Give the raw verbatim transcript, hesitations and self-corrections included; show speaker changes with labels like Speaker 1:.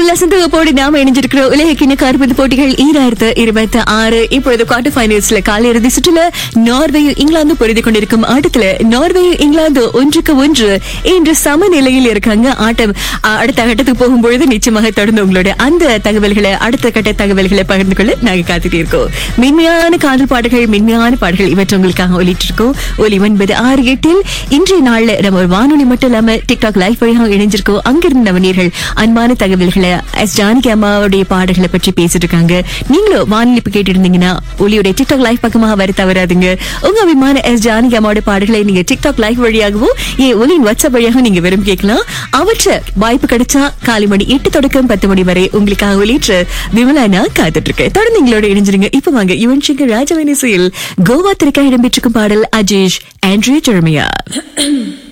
Speaker 1: உல்லாசத்தோடு நாம இணைஞ்சிருக்கிற உலகக்கிண கால்பந்து போட்டிகள் ஈராயிரத்து இருபத்தி ஆறு இப்பொழுது குவார்டர் பைனல்ஸ்ல காலிறுதி சுற்றுல நார்வேயும் இங்கிலாந்து பொருதி கொண்டிருக்கும் ஆட்டத்துல நார்வேயும் இங்கிலாந்து ஒன்றுக்கு ஒன்று இன்று சமநிலையில் இருக்காங்க. ஆட்டம் அடுத்த கட்டத்துக்கு போகும்பொழுது நிச்சயமாக தொடர்ந்து உங்களுடைய அந்த தகவல்களை அடுத்த கட்ட தகவல்களை பகிர்ந்து கொள்ள நாங்க காத்துட்டு இருக்கோம். மென்மையான காதல் பாடல்கள், மென்மையான பாடல்கள் இவற்றை உங்களுக்காக ஒலிட்டு இருக்கோம். ஒலி ஒன்பது ஆறு எட்டில் இன்றைய நாள்ல நம்ம ஒரு வானொலி மட்டும் இல்லாம டிக்டாக் லைவ் வழியாக இணைஞ்சிருக்கோம். அங்கிருந்து நவநீர்கள் அன்பான தகவல்களை எஸ் ஜானகி அம்மாவுடைய பாடல்களை பற்றி பேசிட்டு இருக்காங்க. நீங்களும் வானொலி கேட்டு இருந்தீங்கன்னா ஒலியுடைய டிக்டாக் லைவ் பக்கமாக வர தவறாதுங்க. உங்க அபிமான எஸ் ஜானகி அம்மாவோட பாடல்களை நீங்க டிக்டாக் லைவ் வழியாகவும் ஏன் ஒலியின் வாட்ஸ்அப் வழியாக நீங்க விரும்பி கேட்கலாம். அவற்றை வாய்ப்பு கிடைச்சா காலை மணி எட்டு தொடக்கம் பத்து மணி வரை உங்களுக்காக ஒலிட்டு விமலானா காத்துட்டு இருக்கேன். தொடர்ந்து எங்களோட இணைஞ்சிருங்க. இப்ப வாங்க யுவன் சங்கர் ராஜவேணி இசையில் கோவா திரைக்காக இடம்பெற்றிருக்கும் பாடல் அஜேஷ் ஆண்ட்ரியா ஜெர்மியா.